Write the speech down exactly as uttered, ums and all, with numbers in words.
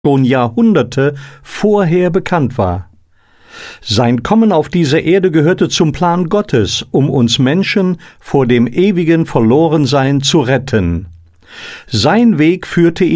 schon Jahrhunderte vorher bekannt war. Sein Kommen auf diese Erde gehörte zum Plan Gottes, um uns Menschen vor dem ewigen Verlorensein zu retten. Sein Weg führte